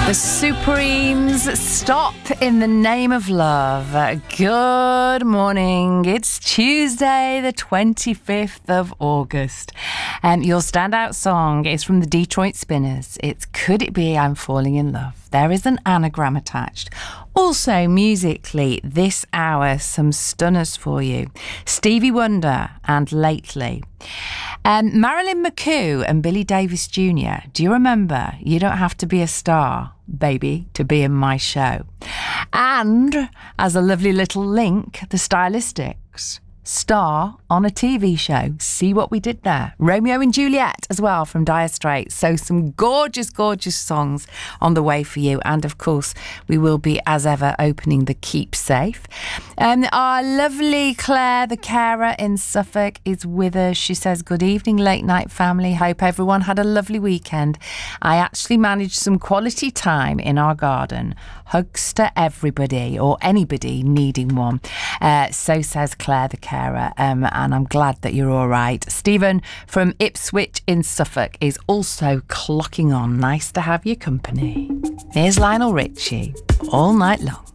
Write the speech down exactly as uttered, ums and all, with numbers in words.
The Supremes, Stop in the Name of Love. Good morning. It's Tuesday, the twenty-fifth of August. And your standout song is from the Detroit Spinners. It's Could It Be I'm Falling in Love. There is an anagram attached. Also, musically, this hour, some stunners for you. Stevie Wonder and Lately. Um, Marilyn McCoo and Billy Davis Junior Do you remember? You don't have to be a star, baby, to be in my show. And, as a lovely little link, the Stylistics. Star on a T V show. See what we did there. Romeo and Juliet as well from Dire Straits. So some gorgeous, gorgeous songs on the way for you. And of course, we will be, as ever, opening the Keep Safe. Um, our lovely Claire, the carer in Suffolk, is with us. She says, good evening, late night family. Hope everyone had a lovely weekend. I actually managed some quality time in our garden. Hugs to everybody or anybody needing one. Uh, so says Claire, the carer. Um, and I'm glad that you're all right. Stephen from Ipswich in Suffolk is also clocking on. Nice to have your company. Here's Lionel Richie, All Night Long.